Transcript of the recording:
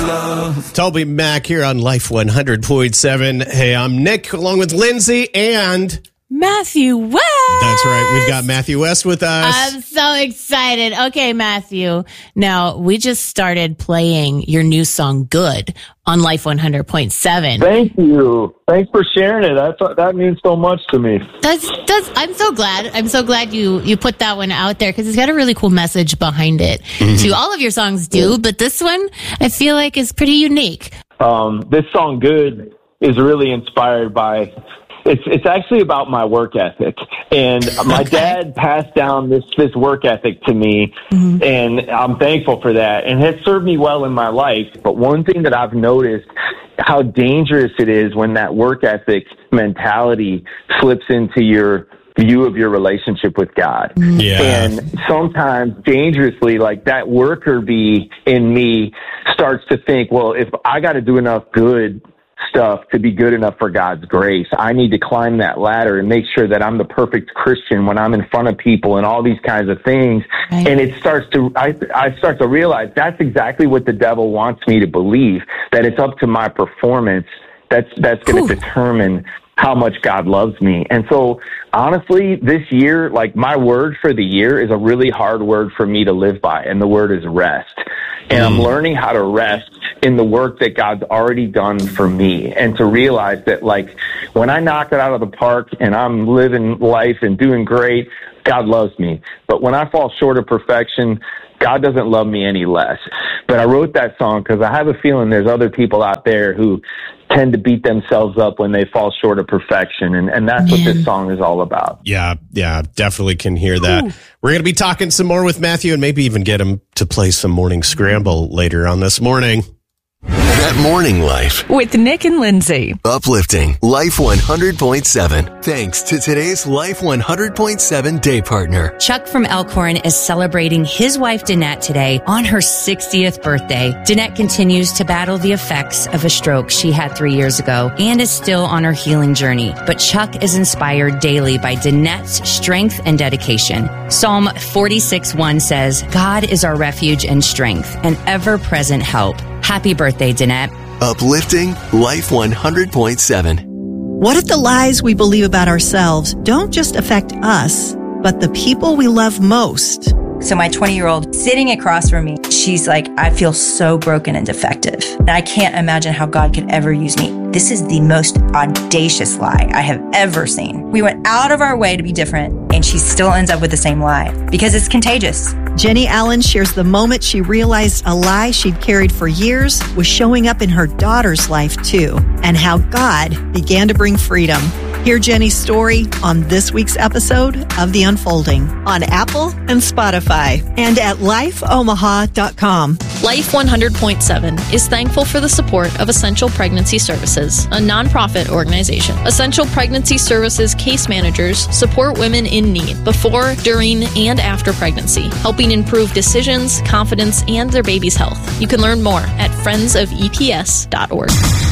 love. Toby Mac here on Life 100.7. Hey, I'm Nick along with Lindsay and Matthew West. That's right. We've got Matthew West with us. I'm so excited. Okay, Matthew. Now, we just started playing your new song, Good, on Life 100.7. Thank you. Thanks for sharing it. That means so much to me. I'm so glad. I'm so glad you put that one out there because it's got a really cool message behind it. Too. All of your songs do, but this one I feel like is pretty unique. This song, Good, is really inspired by... It's actually about my work ethic, and my dad passed down this work ethic to me, and I'm thankful for that, and it has served me well in my life. But one thing that I've noticed, how dangerous it is when that work ethic mentality slips into your view of your relationship with God. Yeah. And sometimes dangerously, like that worker bee in me starts to think, well, if I got to do enough good stuff to be good enough for God's grace, I need to climb that ladder and make sure that I'm the perfect Christian when I'm in front of people and all these kinds of things. Right. And it starts to, I start to realize that's exactly what the devil wants me to believe, that it's up to my performance that's going to determine how much God loves me. And so honestly, this year, like my word for the year is a really hard word for me to live by. And the word is rest. And I'm learning how to rest in the work that God's already done for me, and to realize that, like, when I knock it out of the park and I'm living life and doing great, God loves me. But when I fall short of perfection, God doesn't love me any less. But I wrote that song because I have a feeling there's other people out there who tend to beat themselves up when they fall short of perfection. And that's what this song is all about. Yeah, definitely can hear that. Ooh. We're going to be talking some more with Matthew and maybe even get him to play some Morning Scramble later on this morning. That Morning Life with Nick and Lindsay. Uplifting Life 100.7. Thanks to today's Life 100.7 day partner. Chuck from Elkhorn is celebrating his wife Danette today on her 60th birthday. Danette continues to battle the effects of a stroke she had 3 years ago and is still on her healing journey. But Chuck is inspired daily by Danette's strength and dedication. Psalm 46:1 says, God is our refuge and strength, an ever-present help. Happy birthday, Danette. Uplifting Life 100.7. What if the lies we believe about ourselves don't just affect us, but the people we love most? So my 20-year-old sitting across from me, she's like, I feel so broken and defective. And I can't imagine how God could ever use me. This is the most audacious lie I have ever seen. We went out of our way to be different, and she still ends up with the same lie because it's contagious. Jenny Allen shares the moment she realized a lie she'd carried for years was showing up in her daughter's life too, and how God began to bring freedom. Hear Jenny's story on this week's episode of The Unfolding on Apple and Spotify and at lifeomaha.com. Life 100.7 is thankful for the support of Essential Pregnancy Services, a nonprofit organization. Essential Pregnancy Services case managers support women in need before, during, and after pregnancy, helping improve decisions, confidence, and their baby's health. You can learn more at friendsofeps.org.